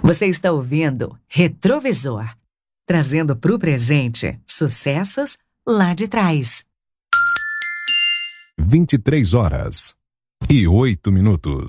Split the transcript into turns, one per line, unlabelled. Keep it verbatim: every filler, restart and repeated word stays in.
Você está ouvindo Retrovisor, trazendo para o presente sucessos lá de trás.
vinte e três horas e oito minutos.